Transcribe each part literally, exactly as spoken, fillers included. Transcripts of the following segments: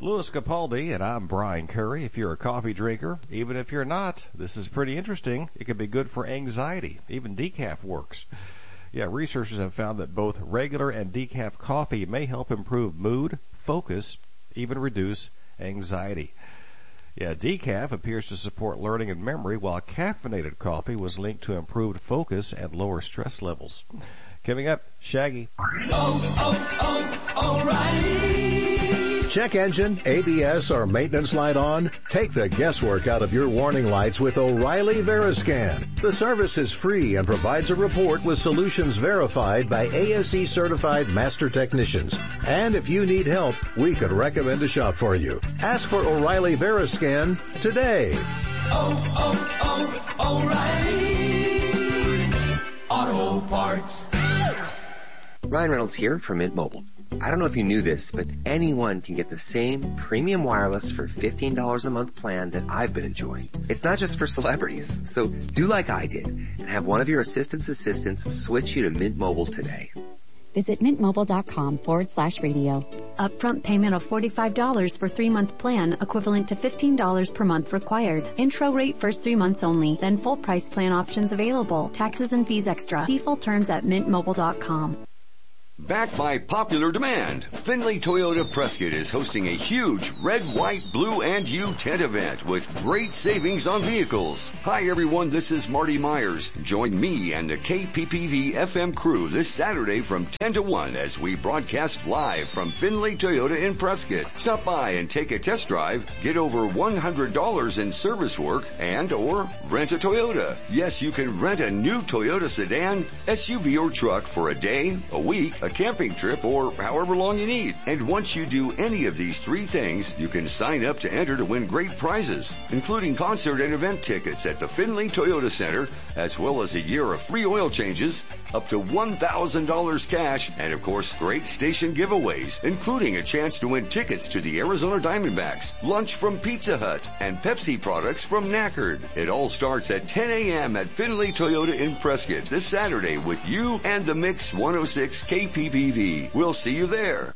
Louis Capaldi, and I'm Brian Curry. If you're a coffee drinker, even if you're not, this is pretty interesting. It can be good for anxiety. Even decaf works. Yeah, researchers have found that both regular and decaf coffee may help improve mood, focus, even reduce anxiety. Yeah, decaf appears to support learning and memory, while caffeinated coffee was linked to improved focus and lower stress levels. Coming up, Shaggy. Oh, oh, oh, O'Reilly. Check engine, A B S, or maintenance light on? Take the guesswork out of your warning lights with O'Reilly Veriscan. The service is free and provides a report with solutions verified by A S E certified master technicians. And if you need help, we could recommend a shop for you. Ask for O'Reilly Veriscan today. Oh, oh, oh, O'Reilly Auto Parts. Ryan Reynolds here from Mint Mobile. I don't know if you knew this, but anyone can get the same premium wireless for fifteen dollars a month plan that I've been enjoying. It's not just for celebrities, so do like I did and have one of your assistant's assistants switch you to Mint Mobile today. Visit mintmobile.com forward slash radio. Upfront payment of forty-five dollars for three-month plan, equivalent to fifteen dollars per month required. Intro rate first three months only, then full price plan options available. Taxes and fees extra. See full terms at mint mobile dot com. Backed by popular demand, Findlay Toyota Prescott is hosting a huge red, white, blue, and U tent event with great savings on vehicles. Hi everyone, this is Marty Myers. Join me and the K P P V F M crew this Saturday from ten to one as we broadcast live from Findlay Toyota in Prescott. Stop by and take a test drive, get over one hundred dollars in service work, and or rent a Toyota. Yes, you can rent a new Toyota sedan, S U V, or truck for a day, a week, a camping trip, or however long you need. And once you do any of these three things, you can sign up to enter to win great prizes, including concert and event tickets at the Findlay Toyota Center, as well as a year of free oil changes, up to one thousand dollars cash, and of course great station giveaways, including a chance to win tickets to the Arizona Diamondbacks, lunch from Pizza Hut, and Pepsi products from Knackered. It all starts at ten a.m. at Findlay Toyota in Prescott this Saturday with you and the Mix one oh six K P P V. We'll see you there.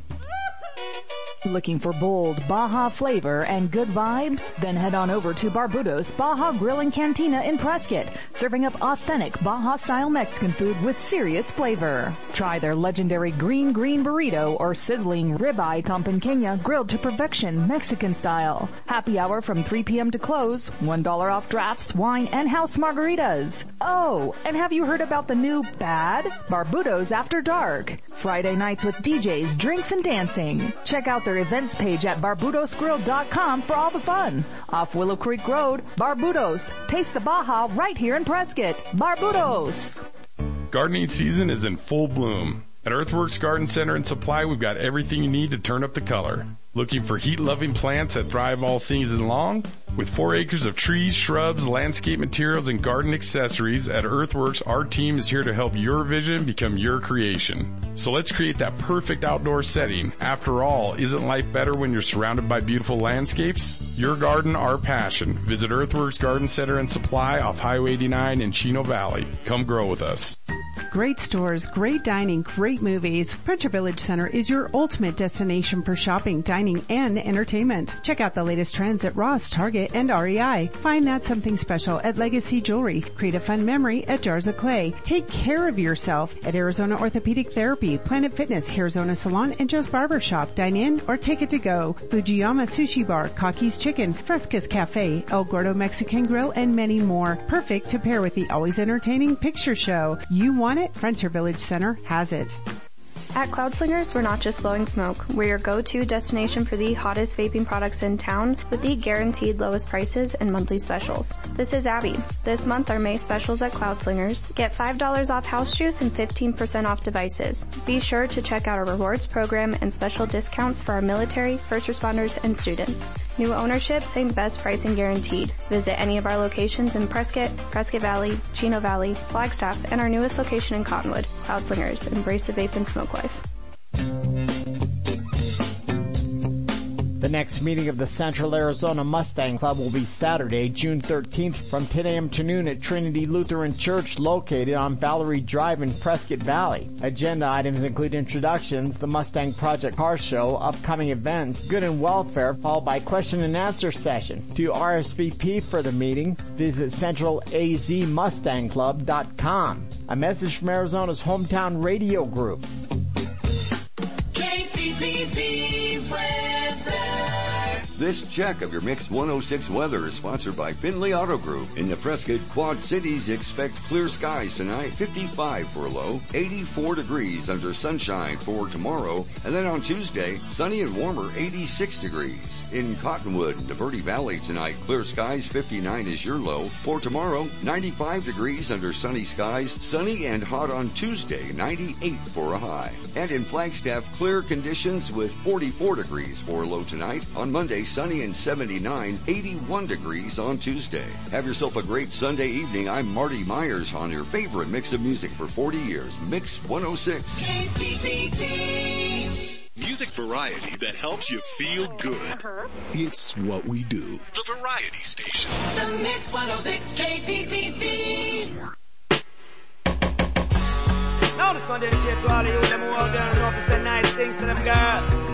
Looking for bold Baja flavor and good vibes? Then head on over to Barbudos Baja Grill and Cantina in Prescott, serving up authentic Baja-style Mexican food with serious flavor. Try their legendary green green burrito or sizzling ribeye tompanqueña grilled to perfection Mexican style. Happy hour from three p.m. to close, one dollar off drafts, wine, and house margaritas. Oh, and have you heard about the new Bad Barbudos After Dark? Friday nights with D Js, drinks, and dancing. Check out their events page at barbudos grill dot com for all the fun. Off Willow Creek Road, Barbudos. Taste the Baja right here in Prescott. Barbudos. Gardening season is in full bloom. At Earthworks Garden Center and Supply, we've got everything you need to turn up the color. Looking for heat-loving plants that thrive all season long? With four acres of trees, shrubs, landscape materials, and garden accessories, at Earthworks, our team is here to help your vision become your creation. So let's create that perfect outdoor setting. After all, isn't life better when you're surrounded by beautiful landscapes? Your garden, our passion. Visit Earthworks Garden Center and Supply off Highway eighty-nine in Chino Valley. Come grow with us. Great stores, great dining, great movies. Frontier Village Center is your ultimate destination for shopping, dining, and entertainment. Check out the latest trends at Ross, Target, and R E I. Find that something special at Legacy Jewelry. Create a fun memory at Jars of Clay. Take care of yourself at Arizona Orthopedic Therapy, Planet Fitness, Arizona Salon, and Joe's Barber Shop. Dine in or take it to go. Fujiyama Sushi Bar, Kaki's Chicken, Fresca's Cafe, El Gordo Mexican Grill, and many more. Perfect to pair with the always entertaining picture show. You want it? Frontier Village Center has it. At Cloud Slingers, we're not just blowing smoke. We're your go-to destination for the hottest vaping products in town with the guaranteed lowest prices and monthly specials. This is Abby. This month, our May specials at Cloud Slingers. Get five dollars off house juice and fifteen percent off devices. Be sure to check out our rewards program and special discounts for our military, first responders, and students. New ownership, same best pricing guaranteed. Visit any of our locations in Prescott, Prescott Valley, Chino Valley, Flagstaff, and our newest location in Cottonwood. Cloud Slingers. Embrace the vape and smoke life. The next meeting of the Central Arizona Mustang Club will be Saturday, June thirteenth from ten a.m. to noon at Trinity Lutheran Church located on Valerie Drive in Prescott Valley. Agenda items include introductions, the Mustang Project Car Show, upcoming events, good and welfare, followed by question and answer session. To R S V P for the meeting, visit central a z mustang club dot com. A message from Arizona's hometown radio group. K P P V weather. This check of your Mix one oh six weather is sponsored by Finley Auto Group. In the Prescott Quad Cities, expect clear skies tonight, fifty-five for a low, eighty-four degrees under sunshine for tomorrow, and then on Tuesday, sunny and warmer, eighty-six degrees. In Cottonwood, Verde Valley tonight, clear skies, fifty-nine is your low. For tomorrow, ninety-five degrees under sunny skies, sunny and hot on Tuesday, ninety-eight for a high. And in Flagstaff, clear conditions with forty-four degrees for a low tonight. On Monday, sunny and seventy-nine, eighty-one degrees on Tuesday. Have yourself a great Sunday evening. I'm Marty Myers on your favorite mix of music for forty years, Mix one oh six. K P P V. Music variety that helps you feel good. Uh-huh. It's what we do. The Variety Station. The Mix one oh six K P P V. Now this one dedicated to all of you them who out there and know to say nice things to them girls.